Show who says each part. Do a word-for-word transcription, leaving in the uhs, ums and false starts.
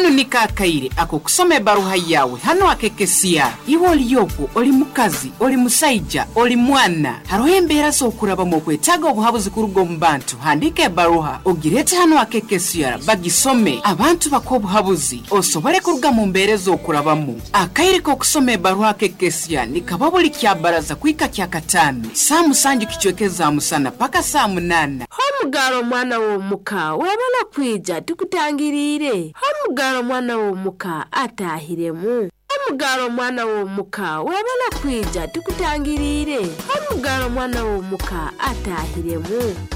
Speaker 1: kanu nikakaire ako kusoma ebaruha yawe hano akekesiya iwe oliyoku oli mukazi oli musaija oli mwana haroho embeera z'okuraba mu kwetaaga obuhabuzi kuruga mu bantu handika ebaruha ogirete hano akekesiya bagisome abantu bakobuhabuzi osobole kuruga mu mbeera z'okurabamu akaire k'okusoma ebaruha akekesiya nikaba buli kyabaraza kwika kya katano saa musanju kichwekeza musana paka saa munana.
Speaker 2: Homugaro mwana w'omuka wabala kwija tukutangirire. Homugaro mwana w'omuka atahiremu. Homugaro mwana w'omuka wabala kwija tukutangirire. Homugaro mwana w'omuka atahiremu.